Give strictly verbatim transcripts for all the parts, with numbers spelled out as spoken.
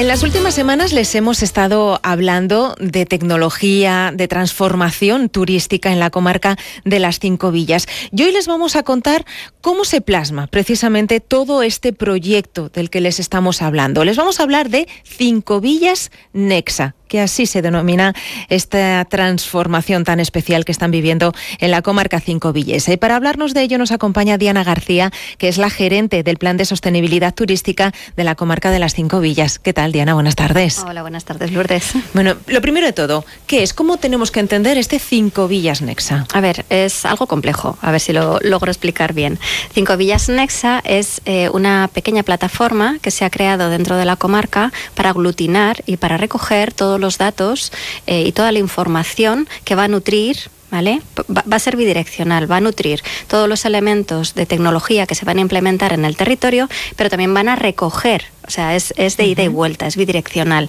En las últimas semanas les hemos estado hablando de tecnología, de transformación turística en la comarca de las Cinco Villas. Y hoy les vamos a contar cómo se plasma precisamente todo este proyecto del que les estamos hablando. Les vamos a hablar de Cinco Villas Nexa, que así se denomina esta transformación tan especial que están viviendo en la comarca Cinco Villas. Y para hablarnos de ello nos acompaña Diana García, que es la gerente del Plan de Sostenibilidad Turística de la comarca de las Cinco Villas. ¿Qué tal, Diana? Buenas tardes. Hola, buenas tardes, Lourdes. Bueno, lo primero de todo, ¿qué es? ¿Cómo tenemos que entender este Cinco Villas Nexa? A ver, es algo complejo, a ver si lo logro explicar bien. Cinco Villas Nexa es eh, una pequeña plataforma que se ha creado dentro de la comarca para aglutinar y para recoger todos los datos eh, y toda la información que va a nutrir, ¿vale? Va, va a ser bidireccional, va a nutrir todos los elementos de tecnología que se van a implementar en el territorio, pero también van a recoger, o sea, es, es de ida y vuelta, es bidireccional,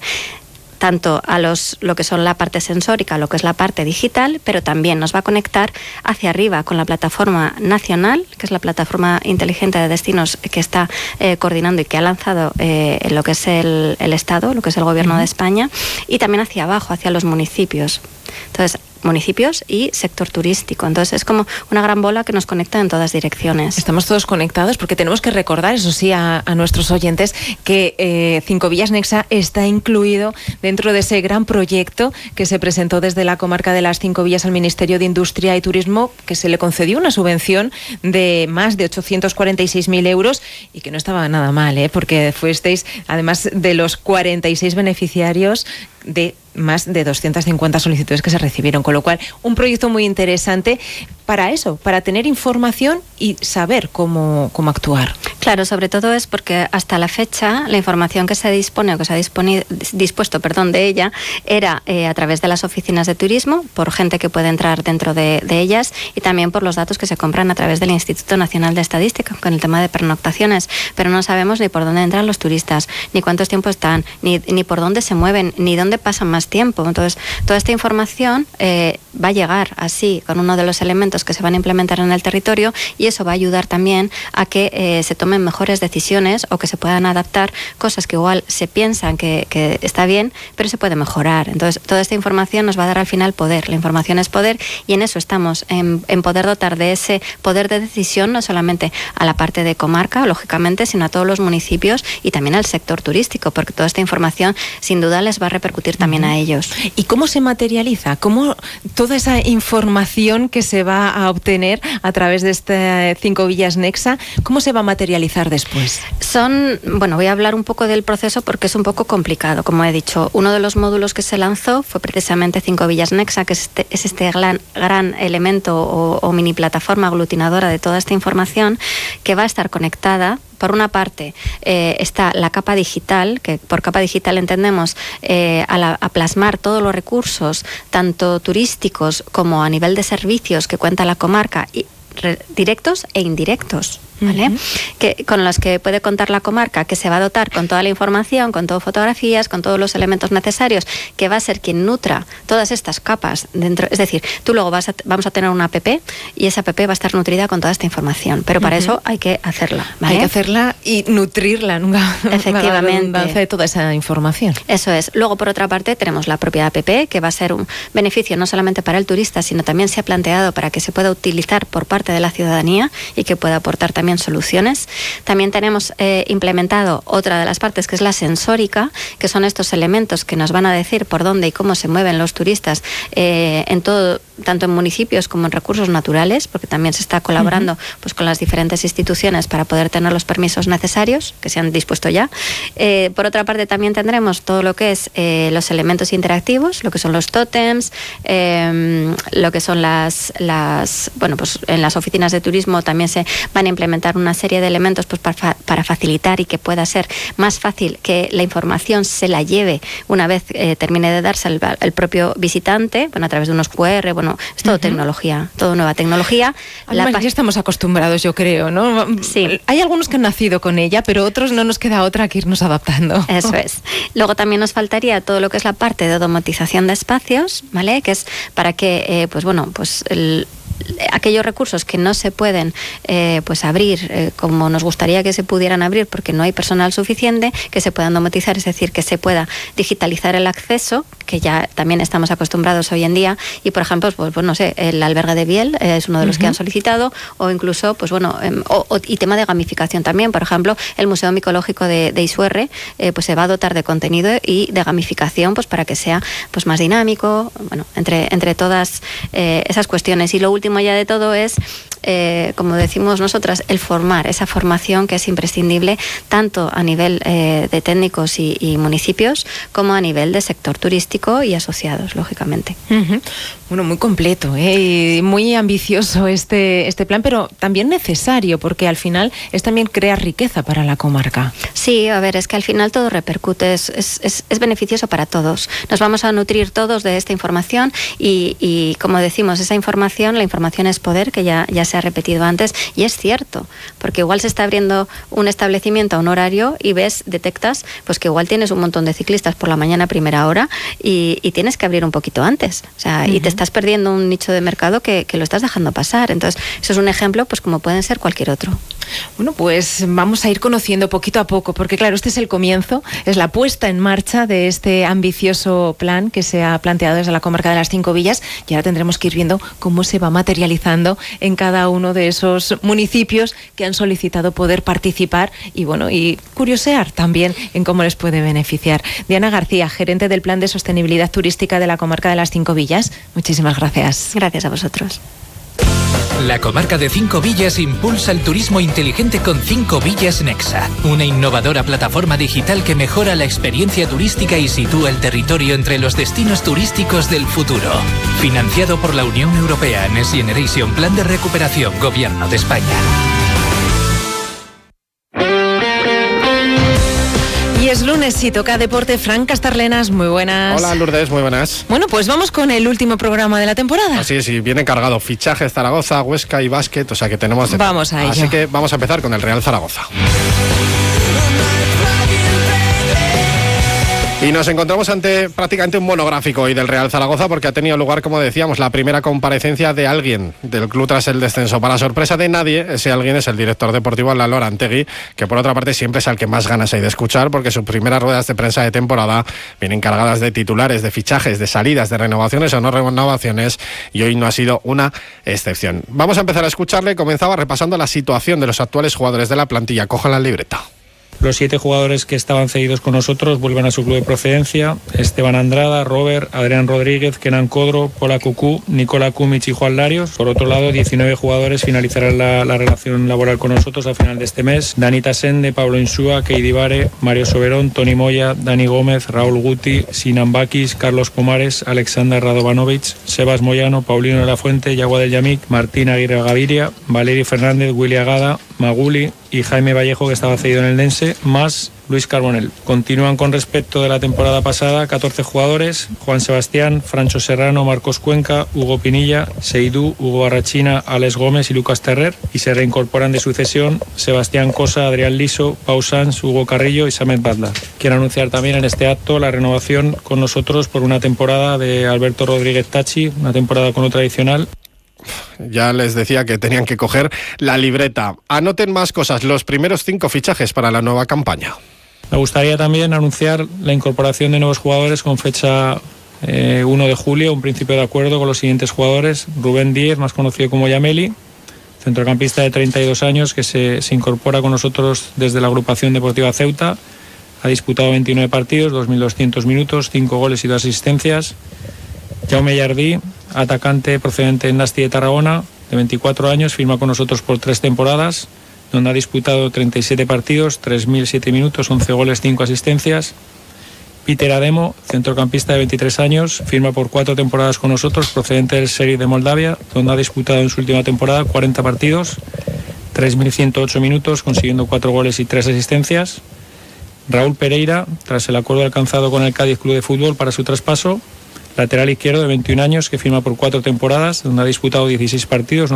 tanto a los lo que son la parte sensórica, lo que es la parte digital, pero también nos va a conectar hacia arriba con la plataforma nacional, que es la plataforma inteligente de destinos que está eh, coordinando y que ha lanzado eh, lo que es el, el Estado, lo que es el Gobierno uh-huh. de España, y también hacia abajo, hacia los municipios. Entonces, municipios y sector turístico. Entonces es como una gran bola que nos conecta en todas direcciones. Estamos todos conectados porque tenemos que recordar, eso sí, a, a nuestros oyentes que eh, Cinco Villas Nexa está incluido dentro de ese gran proyecto que se presentó desde la comarca de las Cinco Villas al Ministerio de Industria y Turismo, que se le concedió una subvención de más de ochocientos cuarenta y seis mil euros y que no estaba nada mal, ¿eh? Porque fuisteis, además de los cuarenta y seis beneficiarios, de más de doscientas cincuenta solicitudes que se recibieron, con lo cual un proyecto muy interesante para eso, para tener información y saber cómo, cómo actuar. Claro, sobre todo es porque hasta la fecha la información que se dispone o que se ha disponi- dispuesto perdón, de ella era eh, a través de las oficinas de turismo, por gente que puede entrar dentro de, de ellas y también por los datos que se compran a través del Instituto Nacional de Estadística con el tema de pernoctaciones, pero no sabemos ni por dónde entran los turistas, ni cuántos tiempo están, ni, ni por dónde se mueven, ni dónde pasan más tiempo. Entonces, toda esta información eh, va a llegar así con uno de los elementos que se van a implementar en el territorio y eso va a ayudar también a que eh, se tomen mejores decisiones o que se puedan adaptar cosas que igual se piensan que, que está bien, pero se puede mejorar. Entonces, toda esta información nos va a dar al final poder. La información es poder y en eso estamos, en, en poder dotar de ese poder de decisión no solamente a la parte de comarca, lógicamente, sino a todos los municipios y también al sector turístico, porque toda esta información sin duda les va a repercutir también uh-huh. a ellos. ¿Y cómo se materializa? ¿Cómo toda esa información que se va a obtener a través de este Cinco Villas Nexa, cómo se va a materializar después? Son, bueno, voy a hablar un poco del proceso porque es un poco complicado, como he dicho. Uno de los módulos que se lanzó fue precisamente Cinco Villas Nexa, que es este, es este gran, gran elemento o, o mini plataforma aglutinadora de toda esta información que va a estar conectada. Por una parte eh, está la capa digital, que por capa digital entendemos eh, a, la, a plasmar todos los recursos, tanto turísticos como a nivel de servicios que cuenta la comarca, y, re, directos e indirectos. ¿Vale? Uh-huh. Que, con los que puede contar la comarca, que se va a dotar con toda la información, con todo fotografías, con todos los elementos necesarios, que va a ser quien nutra todas estas capas dentro. Es decir, tú luego vas a, vamos a tener una app y esa app va a estar nutrida con toda esta información, pero para uh-huh. eso hay que hacerla, ¿vale? Hay que hacerla y nutrirla, nunca. Efectivamente. De toda esa información. Eso es. Luego, por otra parte, tenemos la propia app, que va a ser un beneficio no solamente para el turista, sino también se ha planteado para que se pueda utilizar por parte de la ciudadanía y que pueda aportar también soluciones. También tenemos eh, implementado otra de las partes que es la sensórica, que son estos elementos que nos van a decir por dónde y cómo se mueven los turistas eh, en todo, tanto en municipios como en recursos naturales, porque también se está colaborando uh-huh. pues, con las diferentes instituciones para poder tener los permisos necesarios que se han dispuesto ya. Eh, por otra parte también tendremos todo lo que es eh, los elementos interactivos, lo que son los tótems, eh, lo que son las, las bueno pues en las oficinas de turismo también se van a implementar una serie de elementos pues para, para facilitar y que pueda ser más fácil que la información se la lleve una vez eh, termine de darse el, el propio visitante, bueno, a través de unos cu erre, bueno, es todo uh-huh. tecnología, todo nueva tecnología. Además, la ya estamos acostumbrados, yo creo, ¿no? Sí. Hay algunos que han nacido con ella, pero otros no nos queda otra que irnos adaptando. Eso es. Luego también nos faltaría todo lo que es la parte de automatización de espacios, ¿vale? Que es para que, eh, pues bueno, pues el aquellos recursos que no se pueden eh, pues abrir eh, como nos gustaría que se pudieran abrir porque no hay personal suficiente, que se puedan domotizar, es decir, que se pueda digitalizar el acceso, que ya también estamos acostumbrados hoy en día, y por ejemplo, pues, pues no sé, el albergue de Biel eh, es uno de los uh-huh. que han solicitado, o incluso, pues bueno, eh, o, o, y tema de gamificación también, por ejemplo, el Museo Micológico de, de Isuerre, eh, pues se va a dotar de contenido y de gamificación, pues para que sea pues más dinámico, bueno, entre, entre todas eh, esas cuestiones. Y lo último ya de todo es, eh, como decimos nosotras, el formar, esa formación que es imprescindible tanto a nivel eh, de técnicos y, y municipios como a nivel de sector turístico y asociados, lógicamente. Uh-huh. Bueno, muy completo, ¿eh? Y muy ambicioso este, este plan, pero también necesario, porque al final es también crear riqueza para la comarca. Sí, a ver, es que al final todo repercute, es, es, es, es beneficioso para todos. Nos vamos a nutrir todos de esta información y, y, como decimos, esa información, la información es poder, que ya, ya se ha repetido antes, y es cierto, porque igual se está abriendo un establecimiento a un horario y ves, detectas, pues que igual tienes un montón de ciclistas por la mañana a primera hora y, y tienes que abrir un poquito antes, o sea, uh-huh. y te estás perdiendo un nicho de mercado que, que lo estás dejando pasar. Entonces, eso es un ejemplo, pues como pueden ser cualquier otro. Bueno, pues vamos a ir conociendo poquito a poco, porque claro, este es el comienzo, es la puesta en marcha de este ambicioso plan que se ha planteado desde la comarca de las Cinco Villas, y ahora tendremos que ir viendo cómo se va materializando en cada uno de esos municipios que han solicitado poder participar y bueno, y curiosear también en cómo les puede beneficiar. Diana García, gerente del Plan de Sostenibilidad Turística de la comarca de las Cinco Villas, muchísimas gracias. Gracias a vosotros. La comarca de Cinco Villas impulsa el turismo inteligente con Cinco Villas Nexa, una innovadora plataforma digital que mejora la experiencia turística y sitúa el territorio entre los destinos turísticos del futuro. Financiado por la Unión Europea, Next Generation Plan de Recuperación, Gobierno de España. Y es lunes y toca deporte. Fran Castarlenas, muy buenas. Hola Lourdes, muy buenas. Bueno, pues vamos con el último programa de la temporada. Así es, y viene cargado fichajes Zaragoza, Huesca y básquet, o sea que tenemos de... Vamos a ello. Así que vamos a empezar con el Real Zaragoza. Y nos encontramos ante prácticamente un monográfico hoy del Real Zaragoza, porque ha tenido lugar, como decíamos, la primera comparecencia de alguien del club tras el descenso. Para sorpresa de nadie, ese alguien es el director deportivo Lalo Arantegui, que por otra parte siempre es al que más ganas hay de escuchar, porque sus primeras ruedas de prensa de temporada vienen cargadas de titulares, de fichajes, de salidas, de renovaciones o no renovaciones, y hoy no ha sido una excepción. Vamos a empezar a escucharle. Comenzaba repasando la situación de los actuales jugadores de la plantilla. Cojan la libreta. Los siete jugadores que estaban cedidos con nosotros vuelven a su club de procedencia: Esteban Andrada, Robert, Adrián Rodríguez, Kenan Codro, Pola Cucú, Nicola Kumic y Juan Larios. Por otro lado, diecinueve jugadores finalizarán la, la relación laboral con nosotros a final de este mes: Danita Sende, Pablo Insúa, Keidi Vare, Mario Soberón, Toni Moya, Dani Gómez, Raúl Guti, Sinan Bakis, Carlos Pomares, Alexander Radovanovic, Sebas Moyano, Paulino de la Fuente, Yagua del Yamik, Martín Aguirre Gaviria, Valery Fernández, Willy Agada, Maguli y Jaime Vallejo, que estaba cedido en el Dense, más Luis Carbonell. Continúan con respecto de la temporada pasada catorce jugadores: Juan Sebastián, Francho Serrano, Marcos Cuenca, Hugo Pinilla, Seidú, Hugo Barrachina, Alex Gómez y Lucas Terrer, y se reincorporan de sucesión Sebastián Cosa, Adrián Liso, Pau Sanz, Hugo Carrillo y Samet Badla. Quiero anunciar también en este acto la renovación con nosotros por una temporada de Alberto Rodríguez Tachi, una temporada con otra adicional. Ya les decía que tenían que coger la libreta. Anoten más cosas, los primeros cinco fichajes para la nueva campaña. Me gustaría también anunciar la incorporación de nuevos jugadores con fecha eh, uno de julio, un principio de acuerdo con los siguientes jugadores: Rubén Díez, más conocido como Yameli, centrocampista de treinta y dos años, que se, se incorpora con nosotros desde la agrupación deportiva Ceuta. Ha disputado veintinueve partidos, dos mil doscientos minutos, cinco goles y dos asistencias. Jaume Jardí, atacante procedente de Nasti de Tarragona, de veinticuatro años, firma con nosotros por tres temporadas, donde ha disputado treinta y siete partidos, tres mil siete minutos, once goles, cinco asistencias. Peter Ademo, centrocampista de veintitrés años, firma por cuatro temporadas con nosotros, procedente del Serie de Moldavia, donde ha disputado en su última temporada cuarenta partidos, tres mil ciento ocho minutos, consiguiendo cuatro goles y tres asistencias. Raúl Pereira, tras el acuerdo alcanzado con el Cádiz Club de Fútbol para su traspaso, lateral izquierdo de veintiún años, que firma por cuatro temporadas, donde ha disputado dieciséis partidos,